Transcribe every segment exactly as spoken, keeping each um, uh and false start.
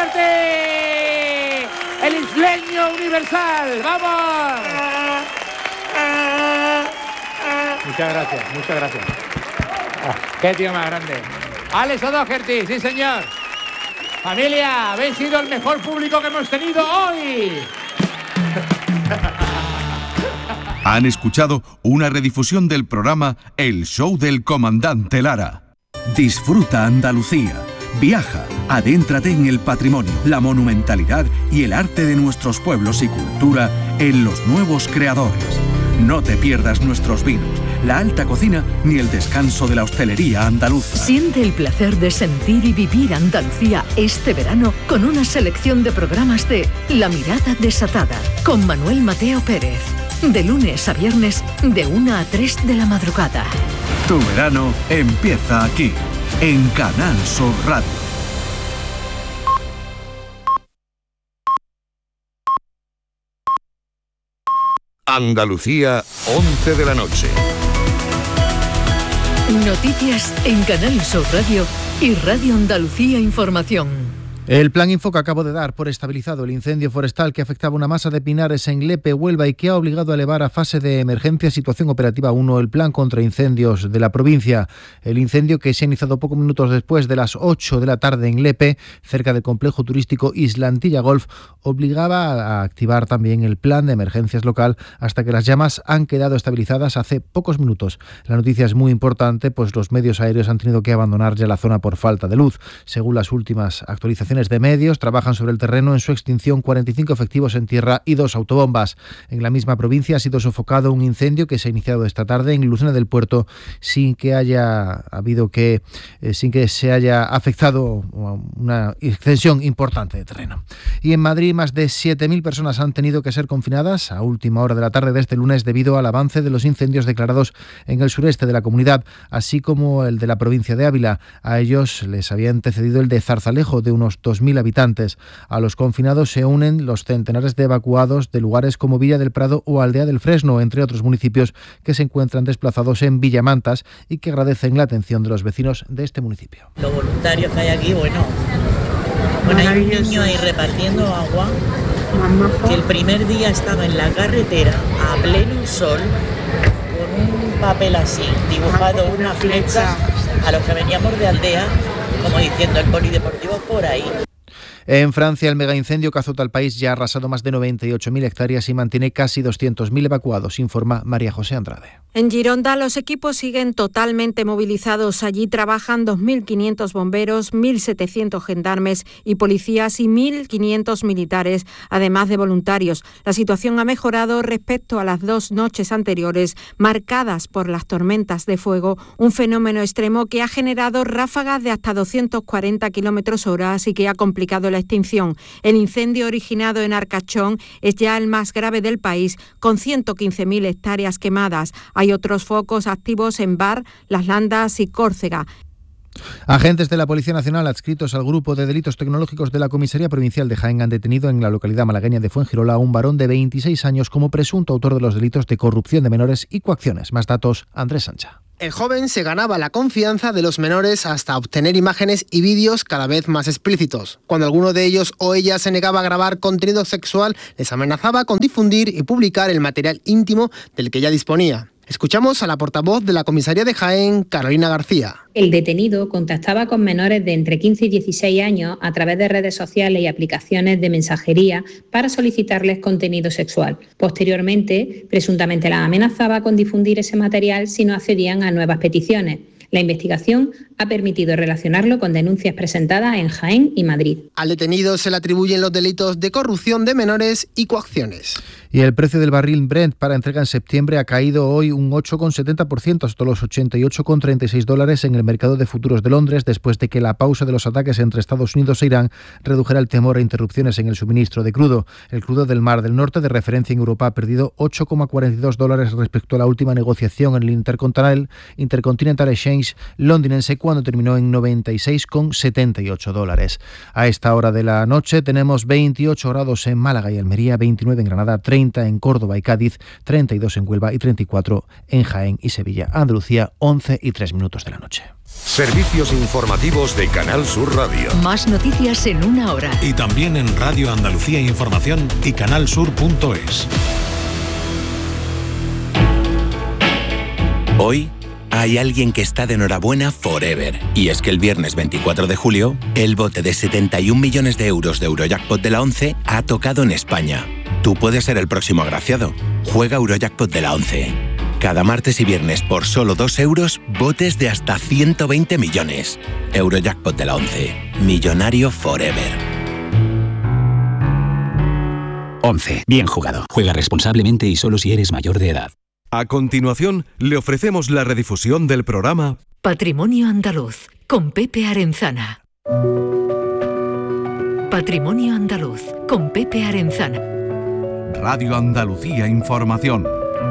fuerte! ¡El isleño universal! ¡Vamos! Muchas gracias, muchas gracias. Ah, ¡qué tío más grande! Alex O'Doherty, sí señor. Familia, habéis sido el mejor público que hemos tenido hoy. Han escuchado una redifusión del programa El Show del Comandante Lara. Disfruta Andalucía. Viaja, adéntrate en el patrimonio, la monumentalidad y el arte de nuestros pueblos y cultura en Los Nuevos Creadores. No te pierdas nuestros vinos, la alta cocina ni el descanso de la hostelería andaluza. Siente el placer de sentir y vivir Andalucía este verano con una selección de programas de La Mirada Desatada con Manuel Mateo Pérez. De lunes a viernes, de una a tres de la madrugada. Tu verano empieza aquí, en Canal Sur Radio. Andalucía, once de la noche. Noticias en Canal Sur Radio y Radio Andalucía Información. El plan Info que acabo de dar por estabilizado el incendio forestal que afectaba una masa de pinares en Lepe, Huelva y que ha obligado a elevar a fase de emergencia situación operativa uno el plan contra incendios de la provincia. El incendio que se ha iniciado pocos minutos después de las ocho de la tarde en Lepe, cerca del complejo turístico Islantilla Golf, obligaba a activar también el plan de emergencias local hasta que las llamas han quedado estabilizadas hace pocos minutos. La noticia es muy importante, pues los medios aéreos han tenido que abandonar ya la zona por falta de luz. Según las últimas actualizaciones de medios, trabajan sobre el terreno en su extinción cuarenta y cinco efectivos en tierra y dos autobombas. En la misma provincia ha sido sofocado un incendio que se ha iniciado esta tarde en Lucena del Puerto sin que haya habido que eh, sin que se haya afectado una extensión importante de terreno. Y en Madrid más de siete mil personas han tenido que ser confinadas a última hora de la tarde de este lunes debido al avance de los incendios declarados en el sureste de la comunidad, así como el de la provincia de Ávila. A ellos les había antecedido el de Zarzalejo, de unos dos mil habitantes. A los confinados se unen los centenares de evacuados de lugares como Villa del Prado o Aldea del Fresno, entre otros municipios que se encuentran desplazados en Villamantas y que agradecen la atención de los vecinos de este municipio. Los voluntarios que hay aquí, bueno, bueno hay un niño ahí repartiendo agua que el primer día estaba en la carretera a pleno sol con un papel así, dibujado una flecha a los que veníamos de aldea, como diciendo el polideportivo por ahí. En Francia, el megaincendio que azota al país ya ha arrasado más de noventa y ocho mil hectáreas y mantiene casi doscientos mil evacuados, informa María José Andrade. En Gironda, los equipos siguen totalmente movilizados. Allí trabajan dos mil quinientos bomberos, mil setecientos gendarmes y policías y mil quinientos militares, además de voluntarios. La situación ha mejorado respecto a las dos noches anteriores, marcadas por las tormentas de fuego, un fenómeno extremo que ha generado ráfagas de hasta doscientos cuarenta kilómetros hora y que ha complicado la extinción. El incendio originado en Arcachón es ya el más grave del país, con ciento quince mil hectáreas quemadas. Hay otros focos activos en Bar, Las Landas y Córcega. Agentes de la Policía Nacional adscritos al Grupo de Delitos Tecnológicos de la Comisaría Provincial de Jaén han detenido en la localidad malagueña de Fuengirola a un varón de veintiséis años como presunto autor de los delitos de corrupción de menores y coacciones. Más datos, Andrés Sancha. El joven se ganaba la confianza de los menores hasta obtener imágenes y vídeos cada vez más explícitos. Cuando alguno de ellos o ella se negaba a grabar contenido sexual, les amenazaba con difundir y publicar el material íntimo del que ya disponía. Escuchamos a la portavoz de la comisaría de Jaén, Carolina García. El detenido contactaba con menores de entre quince y dieciséis años a través de redes sociales y aplicaciones de mensajería para solicitarles contenido sexual. Posteriormente, presuntamente las amenazaba con difundir ese material si no accedían a nuevas peticiones. La investigación ha permitido relacionarlo con denuncias presentadas en Jaén y Madrid. Al detenido se le atribuyen los delitos de corrupción de menores y coacciones. Y el precio del barril Brent para entrega en septiembre ha caído hoy un ocho coma setenta por ciento hasta los ochenta y ocho coma treinta y seis dólares en el mercado de futuros de Londres, después de que la pausa de los ataques entre Estados Unidos e Irán redujera el temor a interrupciones en el suministro de crudo. El crudo del Mar del Norte, de referencia en Europa, ha perdido ocho coma cuarenta y dos dólares respecto a la última negociación en el Intercontinental, Intercontinental Exchange Exchange londinense cuando terminó en noventa y seis con setenta y ocho dólares. A esta hora de la noche tenemos veintiocho grados en Málaga y Almería, veintinueve en Granada, treinta en Córdoba y Cádiz, treinta y dos en Huelva y treinta y cuatro en Jaén y Sevilla. Andalucía, once y tres minutos de la noche. Servicios informativos de Canal Sur Radio. Más noticias en una hora. Y también en Radio Andalucía Información y canalsur punto es. Hoy hay alguien que está de enhorabuena forever. Y es que el viernes veinticuatro de julio, el bote de setenta y un millones de euros de Eurojackpot de la ONCE ha tocado en España. Tú puedes ser el próximo agraciado. Juega Eurojackpot de la ONCE. Cada martes y viernes por solo dos euros, botes de hasta ciento veinte millones. Eurojackpot de la ONCE. Millonario forever. ONCE. Bien jugado. Juega responsablemente y solo si eres mayor de edad. A continuación, le ofrecemos la redifusión del programa Patrimonio Andaluz, con Pepe Arenzana. Patrimonio Andaluz, con Pepe Arenzana. Radio Andalucía Información.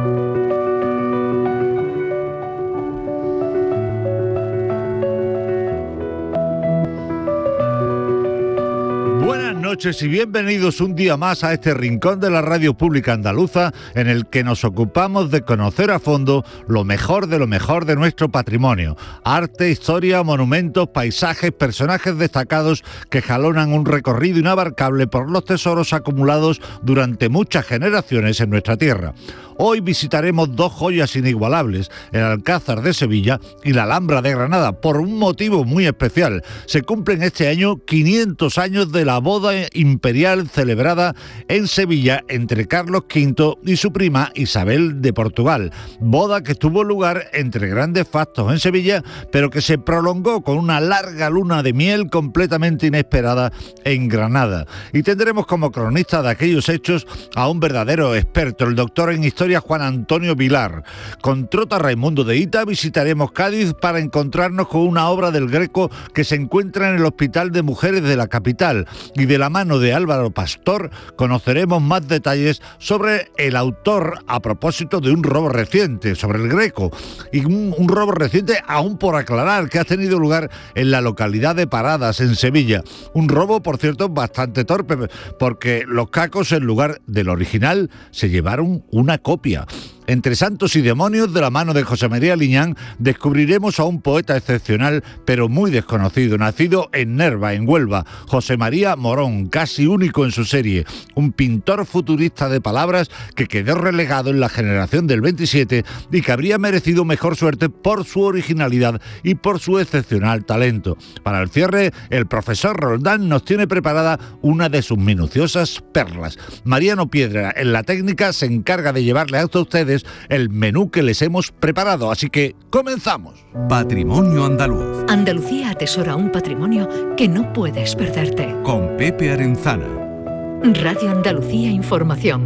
Buenas noches y bienvenidos un día más a este rincón de la radio pública andaluza en el que nos ocupamos de conocer a fondo lo mejor de lo mejor de nuestro patrimonio. Arte, historia, monumentos, paisajes, personajes destacados que jalonan un recorrido inabarcable por los tesoros acumulados durante muchas generaciones en nuestra tierra. Hoy visitaremos dos joyas inigualables, el Alcázar de Sevilla y la Alhambra de Granada, por un motivo muy especial. Se cumplen este año quinientos años de la boda imperial celebrada en Sevilla entre Carlos quinto y su prima Isabel de Portugal. Boda que tuvo lugar entre grandes fastos en Sevilla, pero que se prolongó con una larga luna de miel completamente inesperada en Granada. Y tendremos como cronista de aquellos hechos a un verdadero experto, el doctor en historia Juan Antonio Vilar. Con Trota Raimundo de Hita visitaremos Cádiz para encontrarnos con una obra del Greco que se encuentra en el Hospital de Mujeres de la capital, y de la mano de Álvaro Pastor conoceremos más detalles sobre el autor a propósito de un robo reciente, sobre el Greco, y un, un robo reciente aún por aclarar que ha tenido lugar en la localidad de Paradas, en Sevilla. Un robo, por cierto, bastante torpe, porque los cacos en lugar del original se llevaron una copia. Entre santos y demonios, de la mano de José María Liñán, descubriremos a un poeta excepcional, pero muy desconocido, nacido en Nerva, en Huelva, José María Morón, casi único en su serie, un pintor futurista de palabras que quedó relegado en la generación del veintisiete y que habría merecido mejor suerte por su originalidad y por su excepcional talento. Para el cierre, el profesor Roldán nos tiene preparada una de sus minuciosas perlas. Mariano Piedra, en la técnica, se encarga de llevarle hasta ustedes el menú que les hemos preparado, así que comenzamos. Patrimonio Andaluz. Andalucía atesora un patrimonio que no puedes perderte. Con Pepe Arenzana. Radio Andalucía Información.